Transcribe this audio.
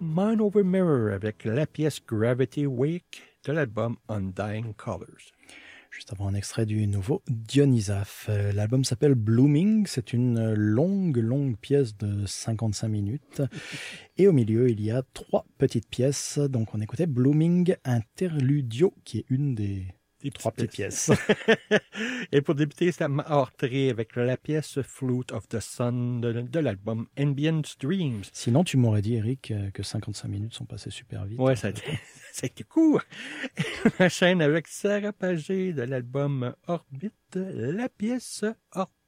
Mind Over Mirror avec la pièce Gravity Wake de l'album Undying Colors. Juste avant un extrait du nouveau Dionysaph. L'album s'appelle Blooming, c'est une longue pièce de 55 minutes. Et au milieu, il y a 3 petites pièces. Donc on écoutait Blooming Interludio, qui est une des 3 petites pièces. Et pour débuter, c'est Martré avec la pièce Flute of the Sun de l'album Ambient Dreams. Sinon, tu m'aurais dit, Eric, que 55 minutes sont passées super vite. Ouais, ça a été court. La chaîne avec Sarah Pagé de l'album Orbite, la pièce Orbite.